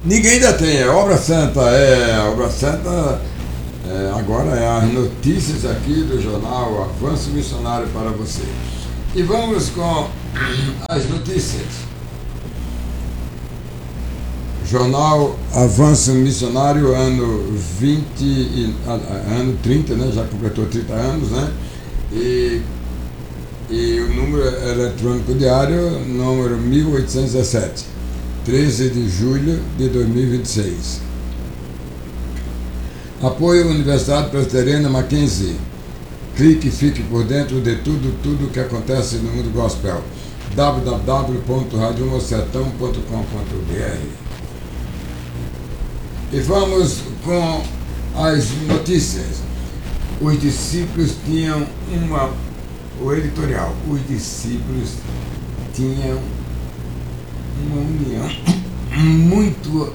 Ninguém ainda tem, Obra Santa agora é as notícias aqui do jornal Avanço Missionário para você. E vamos com as notícias. Jornal Avanço Missionário, ano 30, né? Já completou 30 anos, né? E o número eletrônico diário, número 1817, 13 de julho de 2026. Apoio Universidade Presbiteriana Mackenzie. Clique e fique por dentro de tudo que acontece no mundo gospel. www.radiomosertão.com.br. E vamos com as notícias. Os discípulos tinham o editorial. Os discípulos tinham uma união muito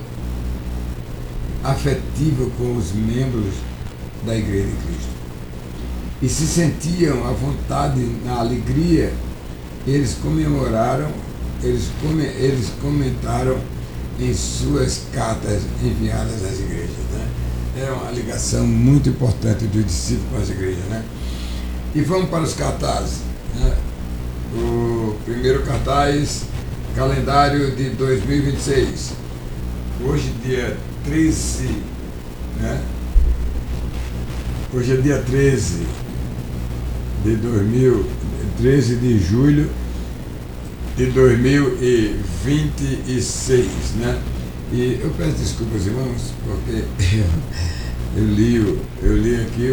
afetiva com os membros da Igreja de Cristo. E se sentiam à vontade, na alegria. Eles comemoraram, eles comentaram em suas cartas enviadas às igrejas, né? É uma ligação muito importante dos discípulos com as igrejas, né? E vamos para os cartazes, né? O primeiro cartaz, calendário de 2026. Hoje, dia 13, né? Hoje é dia 13 de julho de 2026, né? E eu peço desculpas, irmãos, porque eu li aqui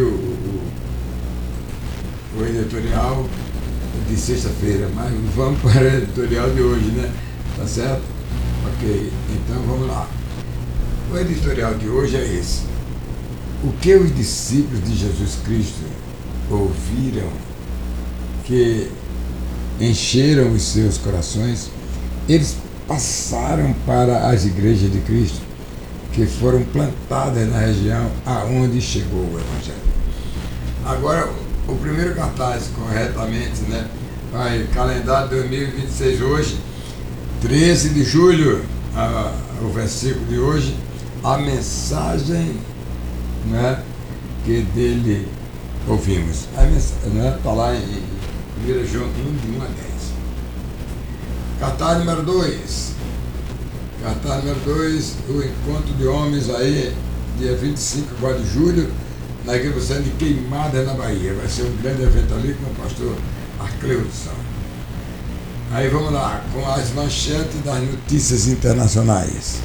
o editorial de sexta-feira, mas vamos para o editorial de hoje, né? Tá certo? Ok, então vamos lá. O editorial de hoje é esse. O que os discípulos de Jesus Cristo ouviram, que encheram os seus corações, eles passaram para as igrejas de Cristo, que foram plantadas na região aonde chegou o Evangelho. Agora, o primeiro cartaz, corretamente, né? Calendário 2026, hoje, 13 de julho, o versículo de hoje, a mensagem, né, que dele ouvimos. A mensagem, né, está lá em 1 João 1, de 1 a 10. Cartaz número 2. Cartaz número 2, o encontro de homens aí, dia 25 agora de julho, na igreja de Queimadas, na Bahia. Vai ser um grande evento ali com o pastor Arcleudson. Aí vamos lá, com as manchetes das notícias internacionais.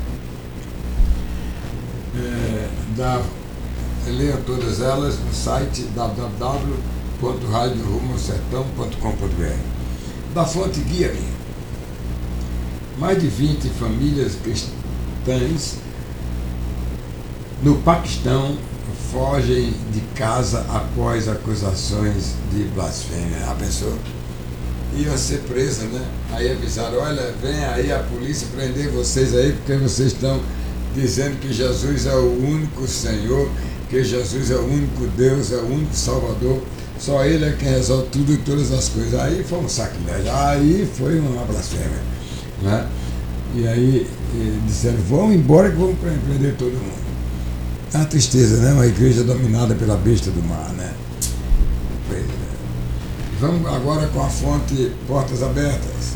Leiam todas elas no site www.radiorumosertão.com.br. Da fonte Guia-me. Mais de 20 famílias cristãs no Paquistão fogem de casa após acusações de blasfêmia. A pessoa ia ser presa, né? Aí avisaram, olha, vem aí a polícia prender vocês aí, porque vocês estão dizendo que Jesus é o único Senhor, que Jesus é o único Deus, é o único Salvador, só Ele é quem resolve tudo e todas as coisas. Aí foi um sacrilégio, aí foi uma blasfêmia, né? E aí disseram, vão embora que vão prender todo mundo. É uma tristeza, né? Uma igreja dominada pela besta do mar, né? Pois é. Vamos agora com a fonte Portas Abertas.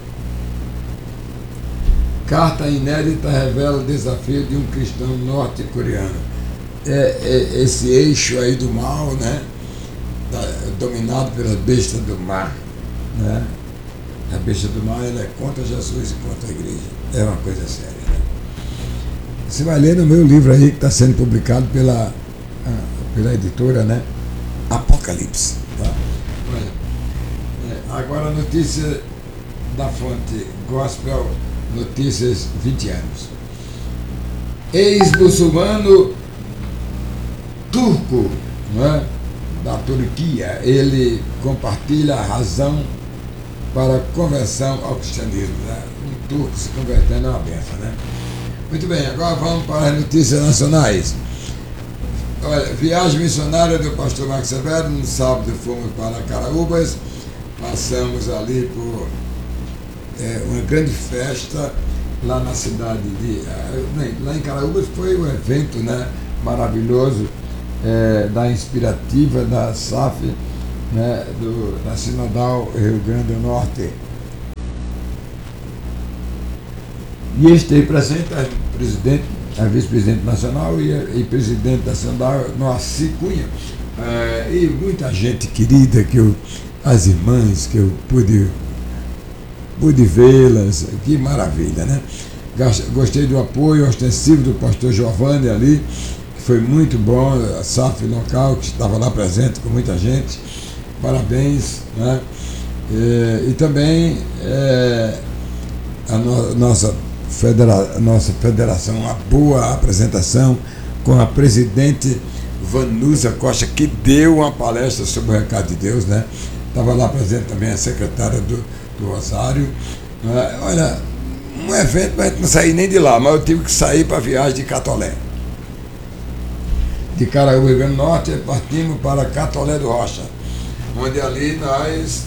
Carta inédita revela o desafio de um cristão norte-coreano. Esse eixo aí do mal, né? Dominado pela besta do mar, né? A besta do mar, ela é contra Jesus e contra a igreja. É uma coisa séria, né? Você vai ler no meu livro aí, que está sendo publicado pela editora, né? Apocalipse. Tá? Agora a notícia da fonte Gospel Notícias 20 anos. Ex-muçulmano turco, né, da Turquia, ele compartilha a razão para a conversão ao cristianismo, né? Um turco se convertendo é uma benção, né? Muito bem, agora vamos para as notícias nacionais. Olha, viagem missionária do pastor Marcos Severo. No sábado fomos para Caraúbas, passamos ali por uma grande festa lá na cidade lá em Caraúbas foi um evento, né, maravilhoso, da Inspirativa, da SAF, né, da Sinodal Rio Grande do Norte. E esteve presente a vice-presidente nacional e presidente da Sinodal, Noaci Cunha, e muita gente querida, as irmãs que eu pude vê-las, que maravilha, né? Gostei do apoio ostensivo do pastor Giovanni ali, que foi muito bom, a SAF local, que estava lá presente com muita gente, parabéns, né? E também a nossa federação, uma boa apresentação com a presidente Vanusa Costa, que deu uma palestra sobre o recado de Deus, né? Estava lá presente também a secretária do Rosário. Olha, um evento para a gente não sair nem de lá, mas eu tive que sair para a viagem de Catolé. De Caraúbas, Rio Grande do Norte, partimos para Catolé do Rocha, onde ali nós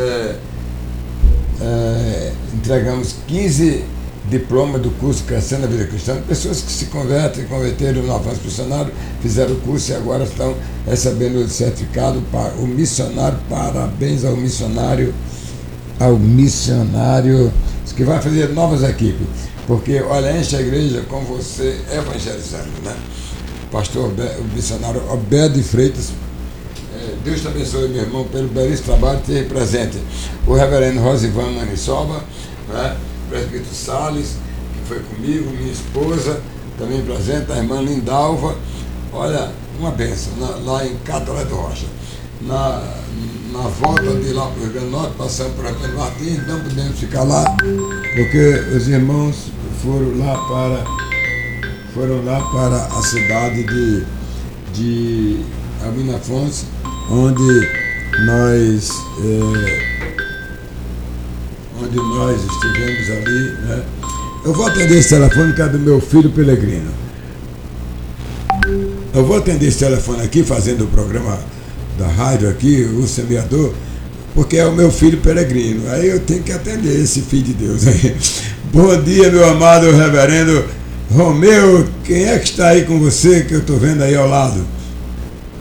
entregamos 15 diplomas do curso Crescendo a Vida Cristã, pessoas que se converteram no avanço missionário, fizeram o curso e agora estão recebendo o certificado para o missionário. Parabéns ao missionário que vai fazer novas equipes, porque olha, enche a igreja com você evangelizando, né? Pastor, o missionário Obed Freitas, Deus te abençoe, meu irmão, pelo belíssimo trabalho de ter presente o reverendo Rosivan Manissoba, né? Presbítero Salles, que foi comigo, minha esposa, também presente, a irmã Lindalva. Olha, uma bênção, lá em Catolé do Rocha. Na volta de lá para o Rio Grande do Norte, passamos por Antônio Martins, não podemos ficar lá, porque os irmãos foram lá para a cidade de Albino Afonso, onde nós estivemos ali, né? Eu vou atender esse telefone, que é do meu filho Pelegrino. Eu vou atender esse telefone aqui, fazendo o programa da rádio aqui, o semeador, porque é o meu filho Peregrino. Aí eu tenho que atender esse filho de Deus aí. Bom dia, meu amado reverendo Romeu. Quem é que está aí com você, que eu estou vendo aí ao lado?